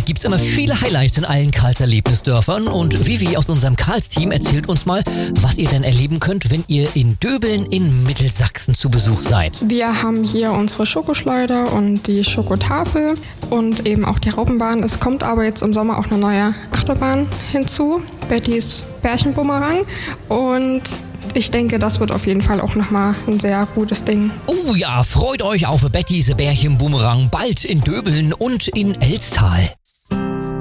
gibt's immer viele Highlights in allen Karls Erlebnisdörfern und Vivi aus unserem Karls-Team erzählt uns mal, was ihr denn erleben könnt, wenn ihr in Döbeln in Mittelsachsen zu Besuch seid. Wir haben hier unsere Schokoschleuder und die Schokotafel und eben auch die Raupenbahn. Es kommt aber jetzt im Sommer auch eine neue Achterbahn hinzu, Bettys Bärchenbumerang, und ich denke, das wird auf jeden Fall auch nochmal ein sehr gutes Ding. Oh ja, freut euch auf Bettys Bärchenbumerang bald in Döbeln und in Elstal.